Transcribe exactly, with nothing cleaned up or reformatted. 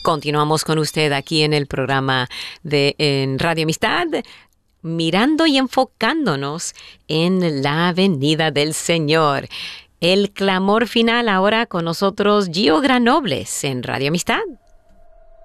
Continuamos con usted aquí en el programa de en Radio Amistad, mirando y enfocándonos en la venida del Señor. El clamor final ahora con nosotros, Gio Granobles, en Radio Amistad.